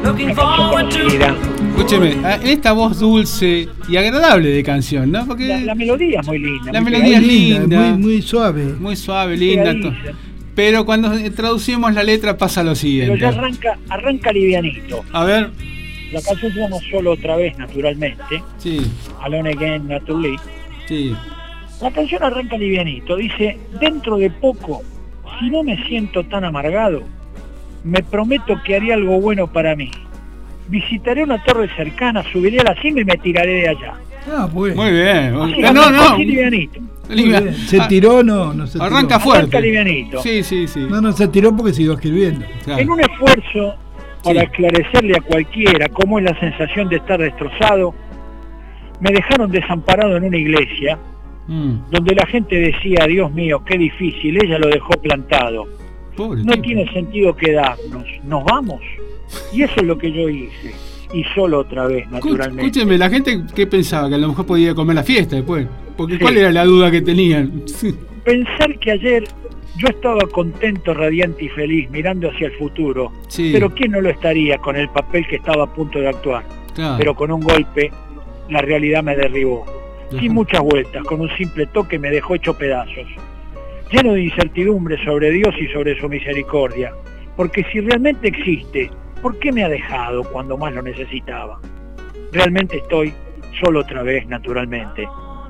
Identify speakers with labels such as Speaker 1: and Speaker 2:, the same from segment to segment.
Speaker 1: Escúcheme, esta voz dulce y agradable de canción, ¿no? Porque
Speaker 2: la melodía es muy linda.
Speaker 1: La melodía es linda.
Speaker 3: Muy suave.
Speaker 1: Muy suave, linda. Pero cuando traducimos la letra pasa lo siguiente.
Speaker 2: Pero ya arranca livianito.
Speaker 1: A ver.
Speaker 2: La canción se llama Solo otra vez, naturalmente.
Speaker 1: Sí.
Speaker 2: Alone Again, Naturally.
Speaker 1: Sí.
Speaker 2: La canción arranca livianito. Dice, dentro de poco, si no me siento tan amargado, me prometo que haré algo bueno para mí. Visitaré una torre cercana, subiré a la cima y me tiraré de allá.
Speaker 3: Ah, pues.
Speaker 1: Muy bien.
Speaker 2: No. Livianito.
Speaker 3: ¿Se tiró o no se tiró?
Speaker 1: Arranca fuerte.
Speaker 2: Arranca livianito.
Speaker 1: Sí.
Speaker 3: No se tiró porque siguió escribiendo.
Speaker 1: Claro.
Speaker 2: En un esfuerzo para esclarecerle a cualquiera cómo es la sensación de estar destrozado, me dejaron desamparado en una iglesia, donde la gente decía, Dios mío, qué difícil, ella lo dejó plantado.
Speaker 1: Pobre
Speaker 2: no
Speaker 1: tipo.
Speaker 2: tiene sentido quedarnos, nos vamos. Y eso es lo que yo hice. Y solo otra vez, naturalmente.
Speaker 1: Escúcheme, la gente, ¿qué pensaba? Que a lo mejor podía comer la fiesta después. Porque
Speaker 2: Sí.
Speaker 1: ¿cuál era la duda que tenían? Sí.
Speaker 2: Pensar que ayer yo estaba contento, radiante y feliz, mirando hacia el futuro.
Speaker 1: Sí.
Speaker 2: Pero ¿quién no lo estaría con el papel que estaba a punto de actuar?
Speaker 1: Claro.
Speaker 2: Pero con un golpe, la realidad me derribó.
Speaker 1: Ajá.
Speaker 2: Sin muchas vueltas, con un simple toque me dejó hecho pedazos. Lleno de incertidumbre sobre Dios y sobre su misericordia. Porque si realmente existe, ¿por qué me ha dejado cuando más lo necesitaba? Realmente estoy solo otra vez, naturalmente.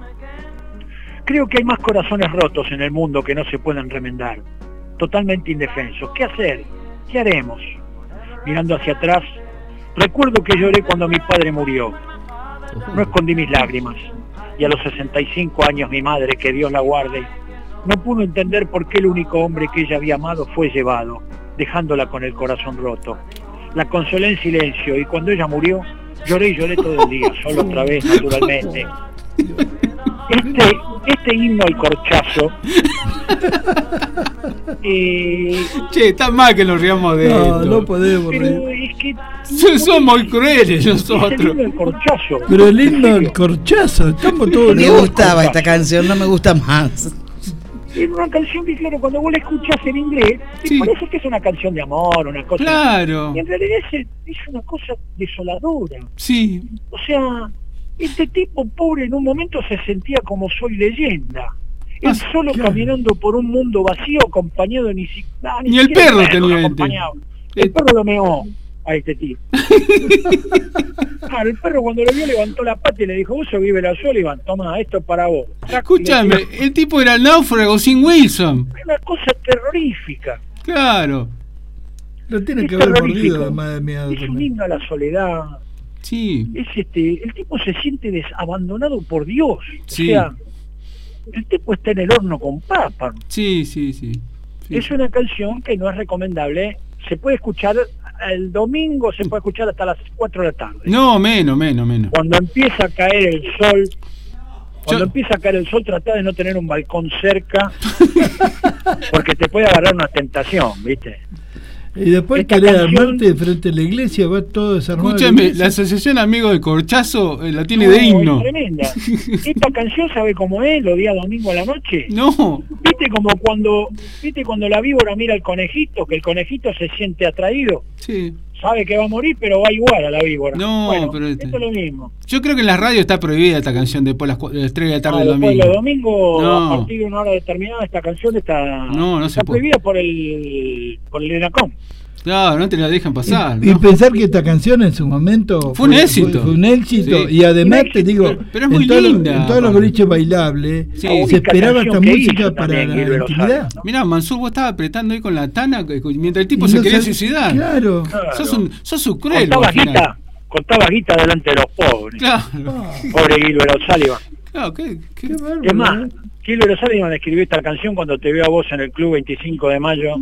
Speaker 2: Creo que hay más corazones rotos en el mundo que no se pueden remendar. Totalmente indefensos. ¿Qué hacer? ¿Qué haremos? Mirando hacia atrás, recuerdo que lloré cuando mi padre murió. No escondí mis lágrimas. Y a los 65 años mi madre, que Dios la guarde, no pudo entender por qué el único hombre que ella había amado fue llevado, dejándola con el corazón roto. La consolé en silencio y cuando ella murió, lloré y lloré todo el día, solo otra vez, naturalmente. Este himno al corchazo.
Speaker 1: Che, está mal que nos riamos de esto.
Speaker 3: No podemos
Speaker 2: Pero
Speaker 3: reír.
Speaker 2: es que
Speaker 1: Somos muy crueles
Speaker 2: es el
Speaker 1: nosotros.
Speaker 2: himno del corchazo.
Speaker 3: Pero el himno del corchazo, estamos todos
Speaker 4: Me
Speaker 3: locos.
Speaker 4: gustaba esta canción, no me gusta más.
Speaker 2: Es una canción que, claro, cuando vos la escuchás en inglés, te
Speaker 1: Sí.
Speaker 2: parece que es una canción de amor, una cosa.
Speaker 1: Claro.
Speaker 2: Y en realidad es una cosa desoladora.
Speaker 1: Sí.
Speaker 2: O sea, este tipo pobre en un momento se sentía como Soy Leyenda. Él solo
Speaker 3: claro.
Speaker 2: caminando por un mundo vacío, acompañado ni siquiera...
Speaker 1: Ni el perro tenía
Speaker 2: lo acompañaba. El perro lo meó a este tipo. Claro, el perro cuando lo vio levantó la pata y le dijo, vos sos Vive la Sullivan, toma, esto es para vos.
Speaker 1: Escúchame, el tipo era el náufrago sin Wilson.
Speaker 2: Es una cosa terrorífica.
Speaker 1: Claro.
Speaker 3: Lo tiene
Speaker 2: Es
Speaker 3: que haber
Speaker 2: terrorífico.
Speaker 3: mordido además de miedo
Speaker 2: Es un
Speaker 3: también.
Speaker 2: himno a la soledad.
Speaker 1: Sí.
Speaker 2: Es el tipo se siente abandonado por Dios.
Speaker 1: Sí.
Speaker 2: O sea, el tipo está en el horno con papa.
Speaker 1: Sí.
Speaker 2: Es una canción que no es recomendable. Se puede escuchar el domingo, se puede escuchar hasta las 4 de la tarde.
Speaker 1: No, menos.
Speaker 2: Cuando empieza a caer el sol,
Speaker 1: Yo-
Speaker 2: trata de no tener un balcón cerca, porque te puede agarrar una tentación, ¿viste?
Speaker 3: Y después
Speaker 2: Esta
Speaker 3: querés
Speaker 2: canción-
Speaker 3: armarte frente a la iglesia, va todo desarmado.
Speaker 1: Escúchame, la asociación Amigos de Corchazo la tiene
Speaker 2: No,
Speaker 1: de
Speaker 2: es
Speaker 1: himno.
Speaker 2: tremenda. Esta canción, ¿sabe cómo es? Los días domingo a la noche.
Speaker 1: No.
Speaker 2: ¿Viste cuando la víbora mira al conejito, que el conejito se siente atraído?
Speaker 1: Sí.
Speaker 2: Sabe que va a morir, pero va igual a la víbora.
Speaker 1: No,
Speaker 2: bueno,
Speaker 1: pero
Speaker 2: esto es lo mismo.
Speaker 1: Yo creo que en la radio está prohibida esta canción después de las 3 de la tarde del
Speaker 2: Después
Speaker 1: domingo.
Speaker 2: los domingos,
Speaker 1: No.
Speaker 2: a partir de una hora determinada, esta canción está,
Speaker 1: No se
Speaker 2: está
Speaker 1: puede.
Speaker 2: prohibida por el ENACOM.
Speaker 1: Claro, no te la dejan pasar.
Speaker 3: Y
Speaker 1: ¿no?
Speaker 3: pensar que esta canción en su momento
Speaker 1: Fue un éxito.
Speaker 3: Fue un éxito.
Speaker 1: Sí.
Speaker 3: Y además
Speaker 2: Un
Speaker 3: te
Speaker 2: éxito,
Speaker 3: digo,
Speaker 1: pero es muy
Speaker 3: en todos los-
Speaker 1: linda.
Speaker 3: en todos los boliches bailables
Speaker 1: Sí.
Speaker 3: se esperaba esta
Speaker 2: Canción que
Speaker 3: música
Speaker 2: hizo
Speaker 3: para
Speaker 2: también
Speaker 3: la
Speaker 2: Guido Lozano,
Speaker 3: intimidad.
Speaker 2: ¿no?
Speaker 1: Mirá, Mansur, vos estabas apretando ahí con la tana mientras el tipo
Speaker 3: Y
Speaker 1: se
Speaker 3: no
Speaker 1: quería
Speaker 3: sab-
Speaker 1: suicidar.
Speaker 3: Claro.
Speaker 2: Claro.
Speaker 1: Sos un cruel. vos, al final.
Speaker 2: Contaba guita delante de los pobres.
Speaker 1: Claro.
Speaker 2: Pobre Gilbert O'Sullivan.
Speaker 1: Claro, ¿qué?
Speaker 3: Qué bárbaro,
Speaker 2: Es más,
Speaker 3: ¿eh?
Speaker 2: Gilbert O'Sullivan escribió esta canción cuando te veo a vos en el club 25 de mayo,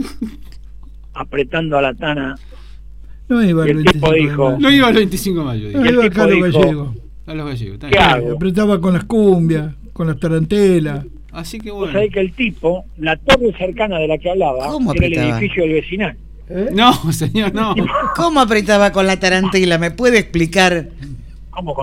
Speaker 2: apretando a la tana.
Speaker 3: No iba
Speaker 2: Y
Speaker 3: al
Speaker 2: el tipo
Speaker 3: 25 de
Speaker 2: dijo-
Speaker 3: mayo.
Speaker 1: No iba al 25 de mayo,
Speaker 3: No
Speaker 1: dije.
Speaker 2: el
Speaker 3: iba
Speaker 2: tipo
Speaker 3: acá a los
Speaker 2: dijo-
Speaker 3: gallegos.
Speaker 1: A los gallegos. está
Speaker 2: ¿Qué
Speaker 1: bien.
Speaker 2: hago?
Speaker 3: Apretaba con las cumbias, con las tarantelas.
Speaker 1: Así que
Speaker 2: Vos
Speaker 1: bueno.
Speaker 2: sabés que el tipo, la torre cercana de la que hablaba,
Speaker 4: ¿Cómo
Speaker 2: era el
Speaker 4: apretaba?
Speaker 2: edificio del vecinal.
Speaker 3: ¿Eh?
Speaker 1: No, señor, no.
Speaker 4: ¿Cómo apretaba con la tarantela? ¿Me puede explicar?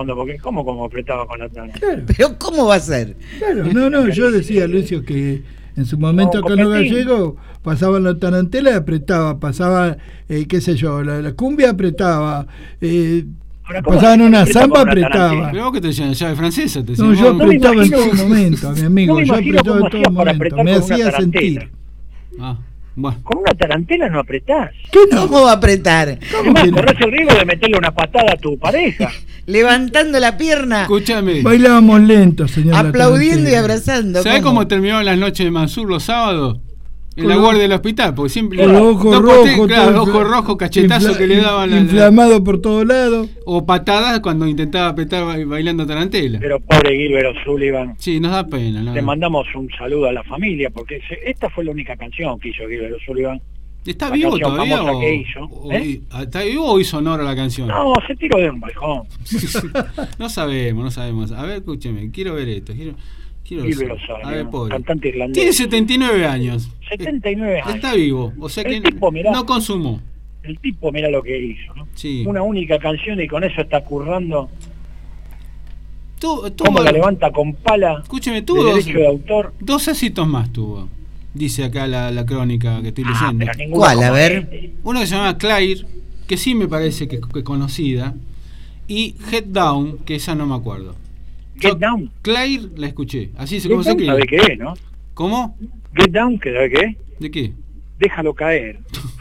Speaker 2: ¿Cómo apretaba con la tana?
Speaker 3: Claro,
Speaker 4: ¿Pero cómo va a ser?
Speaker 3: claro. No, yo decía, Lucio, que En su momento
Speaker 2: No,
Speaker 3: con los
Speaker 2: copetín.
Speaker 3: gallegos pasaban la tarantela y apretaba, pasaba, qué sé yo, la cumbia apretaba,
Speaker 2: Ahora, ¿cómo
Speaker 3: pasaban
Speaker 2: se
Speaker 3: una
Speaker 2: apreta
Speaker 3: samba,
Speaker 2: con una
Speaker 3: apretaba.
Speaker 2: tarantela?
Speaker 1: Pero vos que te decían llave francesa, te
Speaker 3: No,
Speaker 1: decían,
Speaker 3: yo
Speaker 1: vos-
Speaker 2: me
Speaker 3: apretaba en
Speaker 2: imagino-
Speaker 3: todo momento, mi amigo,
Speaker 2: no me
Speaker 3: yo
Speaker 2: imagino
Speaker 3: apretaba
Speaker 2: cómo
Speaker 3: en todo
Speaker 2: hacías para
Speaker 3: momento,
Speaker 2: apretar
Speaker 3: me
Speaker 2: con una
Speaker 3: hacía
Speaker 2: tarantela.
Speaker 3: sentir.
Speaker 1: Ah, bueno.
Speaker 2: Con una tarantela no apretás.
Speaker 3: ¿Qué no?
Speaker 4: ¿Cómo va a apretar?
Speaker 2: Además,
Speaker 3: que no?
Speaker 2: corres el riesgo de meterle una patada a tu pareja.
Speaker 4: Levantando la pierna,
Speaker 1: Escúchame.
Speaker 3: Bailábamos lento, señor. la
Speaker 4: aplaudiendo y
Speaker 3: tarantela.
Speaker 4: abrazando.
Speaker 1: ¿Sabés
Speaker 4: ¿Cómo?
Speaker 1: cómo terminaban las noches de Mansur los sábados? En
Speaker 3: Con
Speaker 1: la
Speaker 3: los-
Speaker 1: guardia del hospital, porque siempre.
Speaker 3: Con los ojos
Speaker 1: dos por tres,
Speaker 3: rojos,
Speaker 1: claro,
Speaker 3: todo
Speaker 1: ojos rojos, cachetazo
Speaker 3: infla-
Speaker 1: que le daban
Speaker 3: inflamado por todos lados.
Speaker 1: o patadas cuando intentaba apretar bailando tarantela.
Speaker 2: Pero pobre Gilbert O'Sullivan,
Speaker 1: Sí, nos da pena, ¿no?
Speaker 2: le mandamos un saludo a la familia, porque esta fue la única canción que hizo Gilbert O'Sullivan.
Speaker 1: ¿Está
Speaker 2: la
Speaker 1: vivo
Speaker 2: canción
Speaker 1: todavía
Speaker 2: famosa
Speaker 1: o,
Speaker 2: que hizo,
Speaker 1: ¿Está vivo o hizo honor a la canción?
Speaker 2: No, se tiró de un balcón.
Speaker 1: No sabemos. A ver, escúcheme, quiero ver esto. Quiero
Speaker 2: Gilbert
Speaker 1: saber. A ver,
Speaker 2: O'Sullivan,
Speaker 1: pobre.
Speaker 2: cantante irlandés.
Speaker 1: Tiene 79 años.
Speaker 2: 79 años.
Speaker 1: Está vivo, o sea que
Speaker 2: El tipo, mirá.
Speaker 1: no consumó.
Speaker 2: El tipo, mira lo que hizo, ¿no?
Speaker 1: Sí.
Speaker 2: Una única canción y con eso está currando.
Speaker 1: Tuvo,
Speaker 2: Cómo la levanta con pala
Speaker 1: escúcheme,
Speaker 2: de
Speaker 1: tuvo
Speaker 2: derecho de autor.
Speaker 1: dos éxitos más tuvo. Dice acá la crónica que estoy leyendo.
Speaker 2: Pero ninguno
Speaker 4: ¿Cuál? A
Speaker 2: como
Speaker 4: ver.
Speaker 2: este.
Speaker 1: Uno que se llama Claire, que sí me parece que es conocida. Y Head Down, que esa no me acuerdo.
Speaker 2: Get
Speaker 1: Yo,
Speaker 2: Down.
Speaker 1: Claire la escuché. Así es
Speaker 2: Get
Speaker 1: como se
Speaker 2: Down, ¿sabe
Speaker 1: escribe.
Speaker 2: qué es, no?
Speaker 1: ¿Cómo?
Speaker 2: Get Down, que ¿sabe qué es?
Speaker 1: ¿De qué?
Speaker 2: Déjalo caer.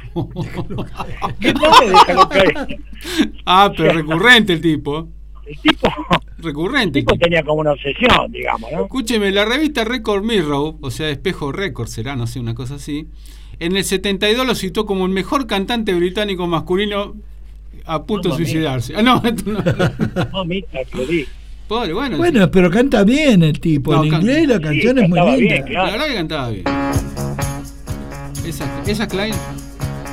Speaker 2: Get Down es déjalo caer.
Speaker 1: Ah, pero recurrente el tipo.
Speaker 2: El tipo,
Speaker 1: Recurrente.
Speaker 2: el tipo tenía como una obsesión, digamos, ¿no?
Speaker 1: Escúcheme, la revista Record Mirror, o sea, Espejo Record será, no sé, una cosa así, en el 72 lo citó como el mejor cantante británico masculino a punto de
Speaker 2: Mamma mía.
Speaker 1: suicidarse. Ah, no, esto no.
Speaker 2: Mamita, que di.
Speaker 1: Pobre, bueno.
Speaker 3: Bueno, pero canta bien el tipo.
Speaker 1: No,
Speaker 3: En
Speaker 1: canta-
Speaker 3: inglés la
Speaker 2: Sí,
Speaker 3: canción es muy
Speaker 2: cantaba
Speaker 3: linda.
Speaker 2: bien,
Speaker 1: sí,
Speaker 2: claro.
Speaker 1: la verdad que cantaba bien. Esa Klein.